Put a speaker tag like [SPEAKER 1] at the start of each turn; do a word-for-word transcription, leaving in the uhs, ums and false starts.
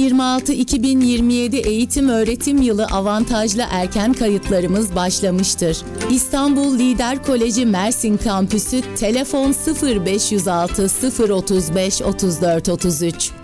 [SPEAKER 1] yirmi altı iki bin yirmi yedi eğitim öğretim yılı avantajlı erken kayıtlarımız başlamıştır. İstanbul Lider Koleji Mersin Kampüsü telefon sıfır beş yüz altı sıfır otuz beş otuz dört otuz üç.